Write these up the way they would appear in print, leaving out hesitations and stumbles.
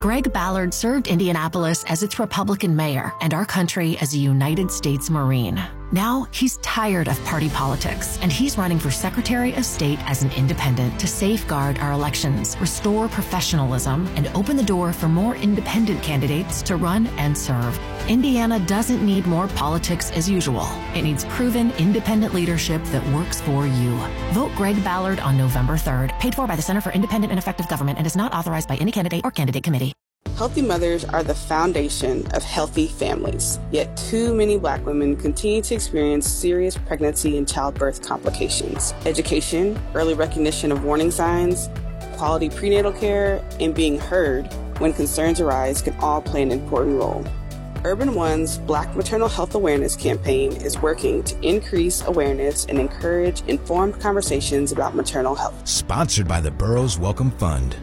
Greg Ballard served Indianapolis as its Republican mayor and our country as a United States Marine. Now, he's tired of party politics, and he's running for Secretary of State as an independent to safeguard our elections, restore professionalism, and open the door for more independent candidates to run and serve. Indiana doesn't need more politics as usual. It needs proven independent leadership that works for you. Vote Greg Ballard on November 3rd. Paid for by the Center for Independent and Effective Government and is not authorized by any candidate or candidate committee. Healthy mothers are the foundation of healthy families, yet too many Black women continue to experience serious pregnancy and childbirth complications. Education, early recognition of warning signs, quality prenatal care, and being heard when concerns arise can all play an important role. Urban One's Black Maternal Health Awareness campaign is working to increase awareness and encourage informed conversations about maternal health. Sponsored by the Burroughs Welcome Fund.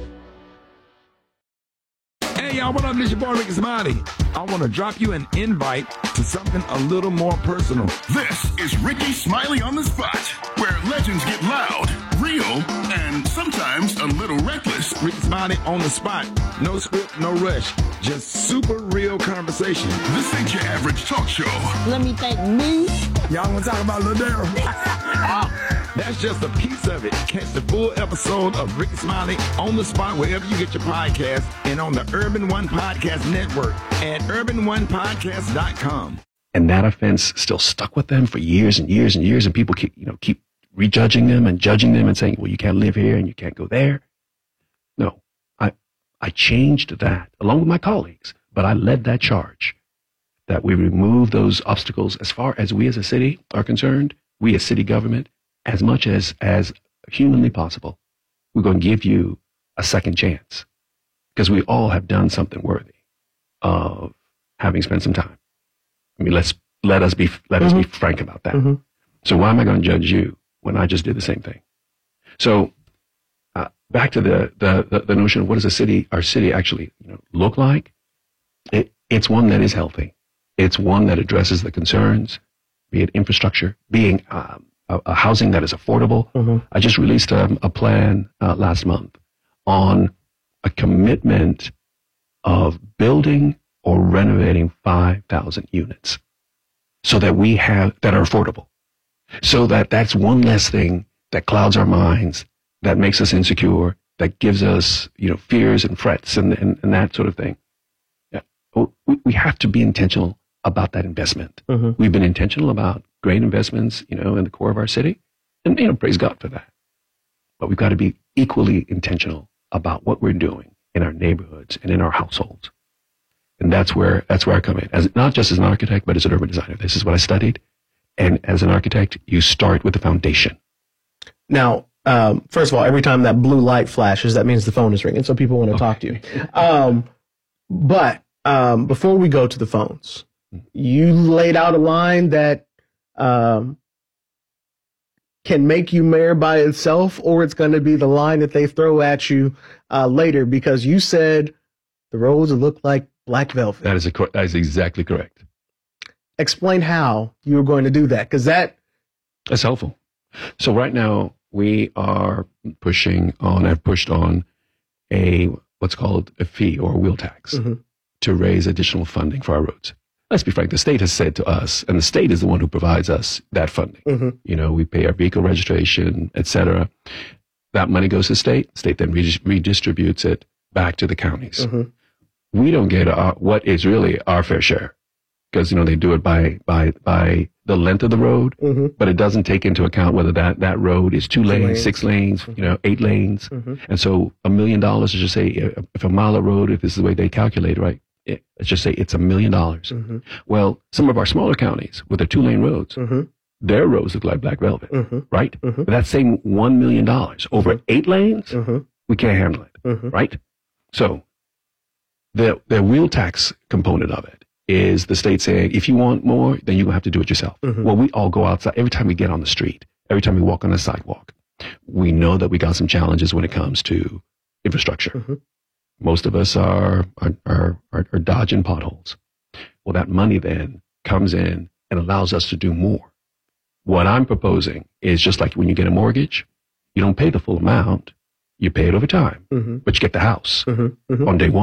Hey y'all, what up? This your boy Ricky Smiley. I want to drop you an invite to something a little more personal. This is Ricky Smiley on the Spot, where legends get loud, real, and sometimes a little reckless. Ricky Smiley on the spot. No script, no rush. Just super real conversation. This ain't your average talk show. Let me thank me. Y'all want to talk about Lil Daryl? That's just a piece of it. Catch the full episode of Ricky Smiley on the spot wherever you get your podcast and on the Urban One Podcast Network at urbanonepodcast.com. And that offense still stuck with them for years and years and years, and people keep rejudging them and judging them and saying, well, you can't live here and you can't go there. No, I changed that along with my colleagues, but I led that charge that we remove those obstacles as far as we as a city are concerned, we as city government, as much as humanly possible. We're going to give you a second chance because we all have done something worthy of having spent some time. I mean, let us be frank about that. Mm-hmm. So why am I going to judge you when I just did the same thing? So back to the notion of what does our city actually look like? It's one that is healthy. It's one that addresses the concerns, be it infrastructure, being a housing that is affordable. Mm-hmm. I just released a plan last month on a commitment of building or renovating 5,000 units so that that are affordable. So that's one less thing that clouds our minds, that makes us insecure, that gives us, fears and frets and that sort of thing. Yeah. We have to be intentional about that investment. Mm-hmm. We've been intentional about great investments, in the core of our city, and praise God for that. But we've got to be equally intentional about what we're doing in our neighborhoods and in our households. And that's where I come in, not just as an architect, but as an urban designer. This is what I studied. And as an architect, you start with the foundation. Now, first of all, every time that blue light flashes, that means the phone is ringing, so people want to talk to you. But before we go to the phones, you laid out a line that can make you mayor by itself, or it's going to be the line that they throw at you later, because you said the roads look like black velvet. That is exactly correct. Explain how you're going to do that, because that's helpful. So right now we are I've pushed on what's called a fee or a wheel tax mm-hmm. to raise additional funding for our roads. Let's be frank, the state has said to us, and the state is the one who provides us that funding. Mm-hmm. We pay our vehicle registration, et cetera. That money goes to the state. State then redistributes it back to the counties. Mm-hmm. We don't get what is really our fair share because, they do it by the length of the road, mm-hmm. but it doesn't take into account whether that road is 2 lanes, 6 lanes, mm-hmm. 8 lanes. Mm-hmm. And so $1 million, let's just say, if a mile of road, if this is the way they calculate, right? Let's just say it's $1 million. Mm-hmm. Well, some of our smaller counties with their 2-lane roads, mm-hmm. their roads look like black velvet, mm-hmm. right? Mm-hmm. But that same $1 million over 8 lanes, mm-hmm. we can't handle it, mm-hmm. right? So the wheel tax component of it is the state saying, if you want more, then you're going to have to do it yourself. Mm-hmm. Well, we all go outside. Every time we get on the street, every time we walk on the sidewalk, we know that we got some challenges when it comes to infrastructure. Mm-hmm. Most of us are dodging potholes. Well, that money then comes in and allows us to do more. What I'm proposing is just like when you get a mortgage, you don't pay the full amount. You pay it over time, mm-hmm. but you get the house mm-hmm. Mm-hmm. on day one.